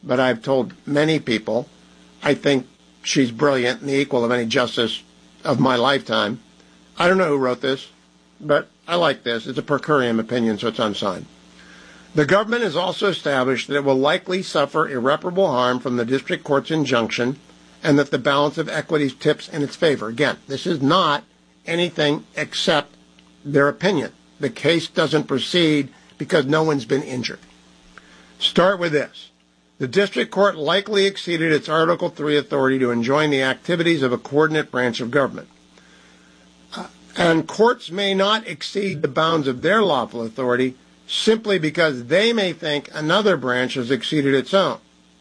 but I've told many people I think she's brilliant and the equal of any justice of my lifetime. I don't know who wrote this, but I like this. It's a per curiam opinion, so it's unsigned. The government has also established that it will likely suffer irreparable harm from the district court's injunction and that the balance of equities tips in its favor. Again, this is not anything except their opinion. The case doesn't proceed because no one's been injured. Start with this. The district court likely exceeded its Article III authority to enjoin the activities of a coordinate branch of government. And courts may not exceed the bounds of their lawful authority simply because they may think another branch has exceeded its own.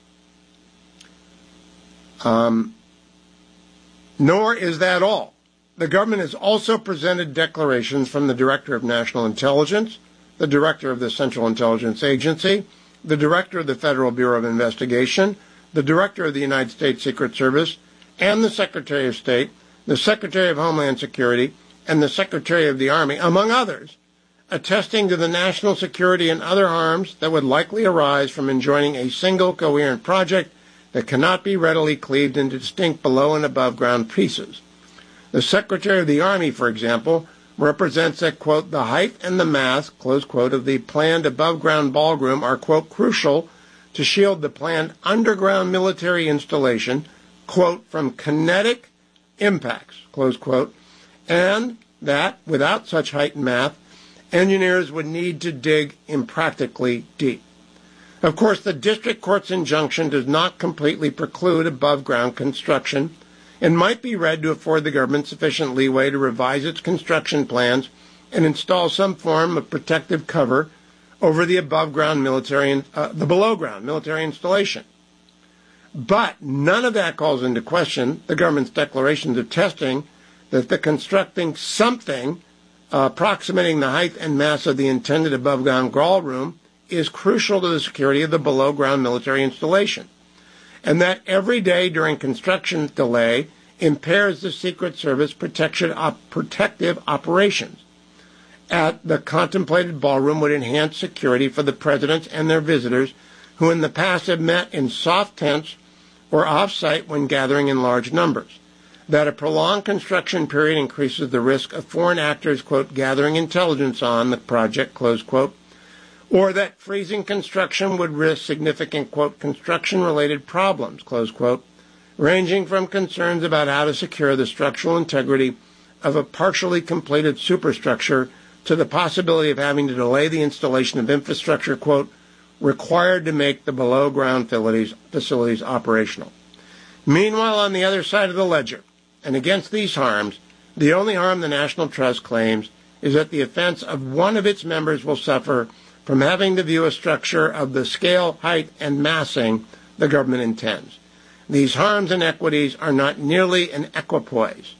Nor is that all. The government has also presented declarations from the Director of National Intelligence, the Director of the Central Intelligence Agency, the Director of the Federal Bureau of Investigation, the Director of the United States Secret Service, and the Secretary of State, the Secretary of Homeland Security, and the Secretary of the Army, among others, attesting to the national security and other harms that would likely arise from enjoining a single coherent project that cannot be readily cleaved into distinct below and above ground pieces. The Secretary of the Army, for example, represents that, quote, the height and the mass, close quote, of the planned above-ground ballroom are, quote, crucial to shield the planned underground military installation, quote, from kinetic impacts, close quote, and that, without such height and math, engineers would need to dig impractically deep. Of course, the district court's injunction does not completely preclude above-ground construction and might be read to afford the government sufficient leeway to revise its construction plans and install some form of protective cover over the above-ground military, the below-ground military installation. But none of that calls into question the government's declarations attesting that the constructing something approximating the height and mass of the intended above-ground ballroom is crucial to the security of the below-ground military installation, and that every day during construction delay impairs the Secret Service protective operations. At the contemplated ballroom would enhance security for the presidents and their visitors who in the past have met in soft tents or off-site when gathering in large numbers. That a prolonged construction period increases the risk of foreign actors, quote, gathering intelligence on the project, close quote, or that freezing construction would risk significant, quote, construction-related problems, close quote, ranging from concerns about how to secure the structural integrity of a partially completed superstructure to the possibility of having to delay the installation of infrastructure, quote, required to make the below-ground facilities operational. Meanwhile, on the other side of the ledger, and against these harms, the only harm the National Trust claims is that the offense of one of its members will suffer from having to view a structure of the scale, height, and massing the government intends. These harms and equities are not nearly an equipoise.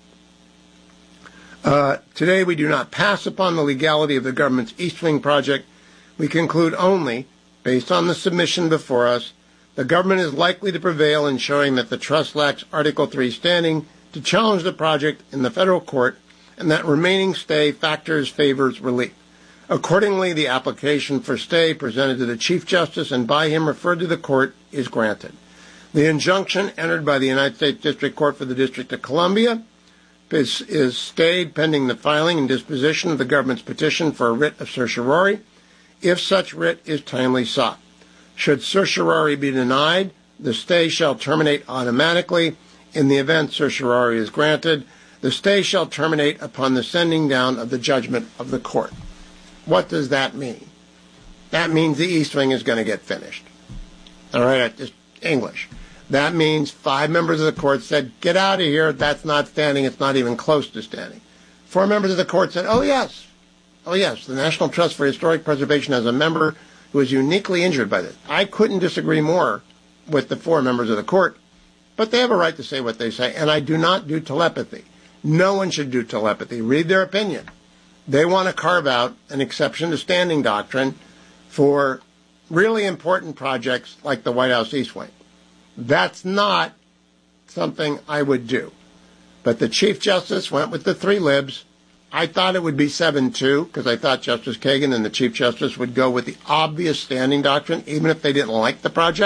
Today we do not pass upon the legality of the government's East Wing project. We conclude only, based on the submission before us, the government is likely to prevail in showing that the trust lacks Article III standing to challenge the project in the federal court, and that remaining stay favors relief. Accordingly, the application for stay presented to the Chief Justice and by him referred to the court is granted. The injunction entered by the United States District Court for the District of Columbia is stayed pending the filing and disposition of the government's petition for a writ of certiorari, if such writ is timely sought. Should certiorari be denied, the stay shall terminate automatically. In the event certiorari is granted, the stay shall terminate upon the sending down of the judgment of the court. What does that mean? That means the East Wing is going to get finished. All right, just English. That means 5 members of the court said, get out of here, that's not standing, it's not even close to standing. 4 members of the court said, oh yes, the National Trust for Historic Preservation has a member who is uniquely injured by this. I couldn't disagree more with the 4 members of the court, but they have a right to say what they say, and I do not do telepathy. No one should do telepathy. Read their opinion. They want to carve out an exception to standing doctrine for really important projects like the White House East Wing. That's not something I would do. But the Chief Justice went with the 3 libs. I thought it would be 7-2 because I thought Justice Kagan and the Chief Justice would go with the obvious standing doctrine even if they didn't like the project.